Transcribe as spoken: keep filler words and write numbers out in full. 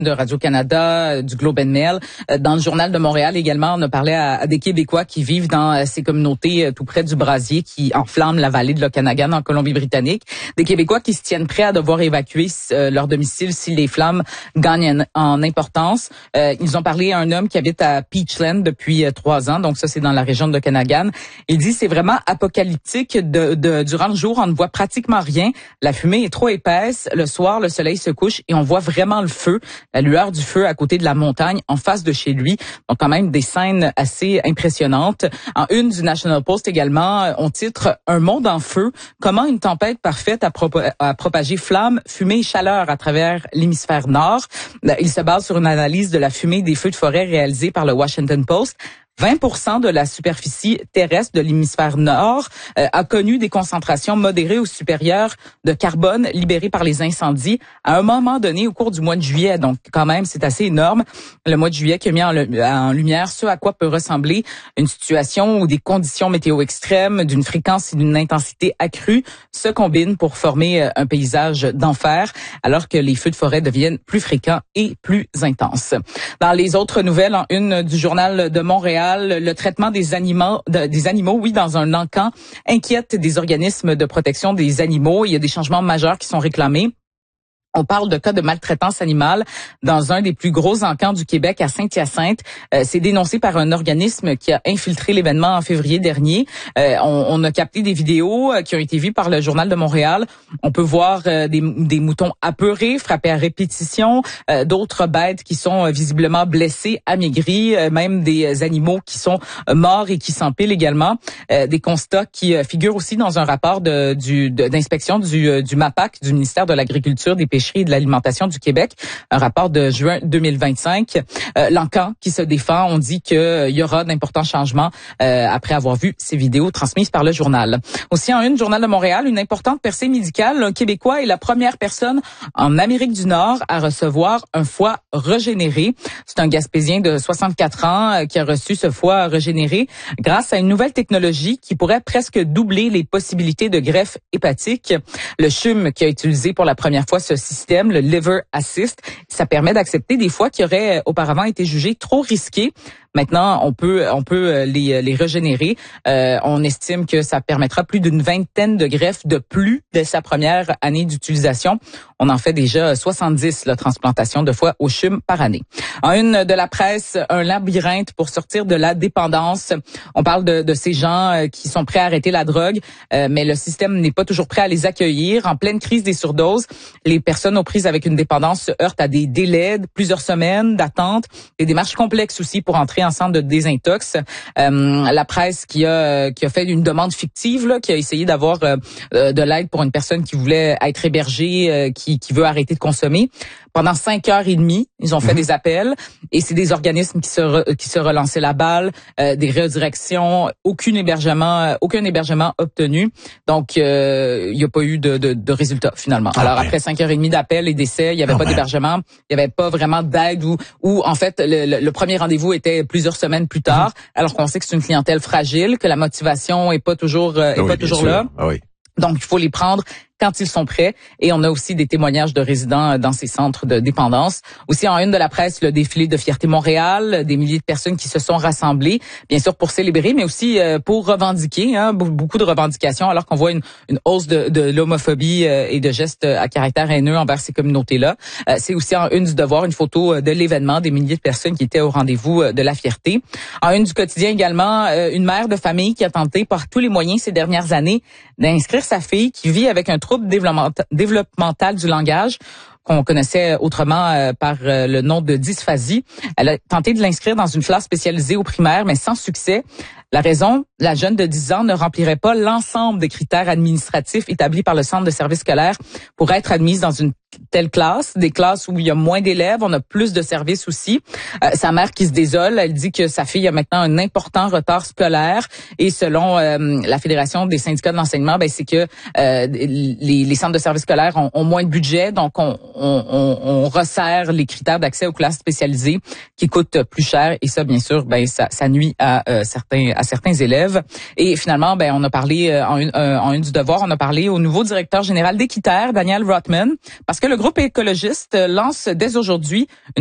de Radio-Canada, du Globe and Mail. Dans le Journal de Montréal également, on a parlé à, à des Québécois qui vivent dans ces communautés tout près du brasier qui enflamment la vallée de l'Okanagan en Colombie-Britannique. Des Québécois qui se tiennent prêts à devoir évacuer euh, leur domicile si les flammes gagnent en, en importance. Euh, ils ont parlé à un homme qui habite à Peachland depuis euh, trois ans, donc ça c'est dans la région de l'Okanagan. Il dit c'est vraiment apocalyptique. De, de, durant le jour, on ne voit pratiquement rien. La fumée est trop épaisse. Le soir, le soleil se couche et on voit vraiment le feu, la lueur du feu à côté de la montagne en face de chez lui. Donc quand même des scènes assez impressionnantes. En une du National Post également, on titre « Un monde en feu. Comment une tempête parfaite a, propa- a propagé flammes, fumée et chaleur à travers l'hémisphère nord ». Il se base sur une analyse de la fumée des feux de forêt réalisée par le Washington Post. vingt pour cent de la superficie terrestre de l'hémisphère nord euh, a connu des concentrations modérées ou supérieures de carbone libérées par les incendies à un moment donné au cours du mois de juillet. Donc, quand même, c'est assez énorme. Le mois de juillet qui a mis en, en lumière ce à quoi peut ressembler une situation où des conditions météo extrêmes, d'une fréquence et d'une intensité accrue se combinent pour former un paysage d'enfer, alors que les feux de forêt deviennent plus fréquents et plus intenses. Dans les autres nouvelles, en une du Journal de Montréal, le traitement des animaux, de, des animaux, oui, dans un encan inquiète des organismes de protection des animaux. Il y a des changements majeurs qui sont réclamés. On parle de cas de maltraitance animale dans un des plus gros encans du Québec à Saint-Hyacinthe. Euh, c'est dénoncé par un organisme qui a infiltré l'événement en février dernier. Euh, on, on a capté des vidéos euh, qui ont été vues par le Journal de Montréal. On peut voir euh, des, des moutons apeurés, frappés à répétition, euh, d'autres bêtes qui sont euh, visiblement blessées, amaigries, euh, même des animaux qui sont euh, morts et qui s'empilent également. Euh, des constats qui euh, figurent aussi dans un rapport de, du, de, d'inspection du, euh, du MAPAC, du ministère de l'Agriculture, des Pêcheries et de l'Alimentation du Québec, un rapport de juin deux mille vingt-cinq. Euh, L'encan qui se défend, on dit qu'il euh, y aura d'importants changements euh, après avoir vu ces vidéos transmises par le journal. Aussi en une, Journal de Montréal, une importante percée médicale. Un Québécois est la première personne en Amérique du Nord à recevoir un foie régénéré. C'est un Gaspésien de soixante-quatre ans euh, qui a reçu ce foie régénéré grâce à une nouvelle technologie qui pourrait presque doubler les possibilités de greffe hépatique. Le C H U M qui a utilisé pour la première fois ce système, le Liver Assist, ça permet d'accepter des foies qui auraient auparavant été jugés trop risqués. Maintenant, on peut on peut les les régénérer. Euh, on estime que ça permettra plus d'une vingtaine de greffes de plus dès sa première année d'utilisation. On en fait déjà soixante-dix la transplantation de foie au C H U M par année. En une de la presse, un labyrinthe pour sortir de la dépendance. On parle de, de ces gens qui sont prêts à arrêter la drogue, euh, mais le système n'est pas toujours prêt à les accueillir. En pleine crise des surdoses, les personnes aux prises avec une dépendance se heurtent à des délais de plusieurs semaines d'attente, des démarches complexes aussi pour entrer en centre de désintox. Euh, la presse qui a qui a fait une demande fictive, là, qui a essayé d'avoir euh, de l'aide pour une personne qui voulait être hébergée, euh, qui, qui veut arrêter de consommer. Pendant cinq heures et demie, ils ont fait mmh. des appels et c'est des organismes qui se re, qui se relançaient la balle, euh, des redirections, aucun hébergement, aucun hébergement obtenu. Donc euh, il n'y a pas eu de, de, de résultat finalement. Ah, Alors ouais. après cinq heures et demie d'appels et d'essais, il n'y avait ah, pas ouais. d'hébergement, il n'y avait pas vraiment d'aide ou ou en fait le, le, le premier rendez-vous était plusieurs semaines plus tard, mmh. alors qu'on sait que c'est une clientèle fragile, que la motivation est pas toujours euh, est ah, oui, pas toujours sûr. là. Ah, oui. Donc il faut les prendre quand ils sont prêts. Et on a aussi des témoignages de résidents dans ces centres de dépendance. Aussi en une de la presse, le défilé de Fierté Montréal, des milliers de personnes qui se sont rassemblées, bien sûr pour célébrer, mais aussi pour revendiquer, hein, beaucoup de revendications, alors qu'on voit une, une hausse de, de l'homophobie et de gestes à caractère haineux envers ces communautés-là. C'est aussi en une du Devoir, une photo de l'événement, des milliers de personnes qui étaient au rendez-vous de la fierté. En une du Quotidien également, une mère de famille qui a tenté par tous les moyens ces dernières années d'inscrire sa fille qui vit avec un trouble développemental du langage qu'on connaissait autrement euh, par euh, le nom de dysphasie. Elle a tenté de l'inscrire dans une classe spécialisée au primaire, mais sans succès. La raison, la jeune de dix ans ne remplirait pas l'ensemble des critères administratifs établis par le centre de services scolaires pour être admise dans une telle classe, des classes où il y a moins d'élèves, on a plus de services aussi. Euh, sa mère qui se désole, elle dit que sa fille a maintenant un important retard scolaire et selon euh, la Fédération des syndicats de l'enseignement, ben c'est que euh, les, les centres de services scolaires ont, ont moins de budget, donc on, on, on, on resserre les critères d'accès aux classes spécialisées qui coûtent plus cher et ça, bien sûr, ben ça, ça nuit à euh, certains à certains élèves. Et finalement, ben on a parlé euh, en, une, euh, en une du Devoir, on a parlé au nouveau directeur général d'Équiterre, Daniel Rotman, parce parce que le groupe écologiste lance dès aujourd'hui